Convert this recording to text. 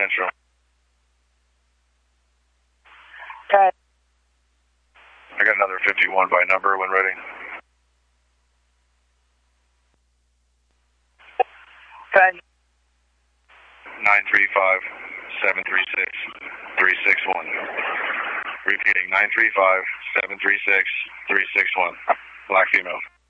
Central. Okay. I got another 51 by number when ready. Okay. 935-736-361. Repeating, 935-736-361. Black female.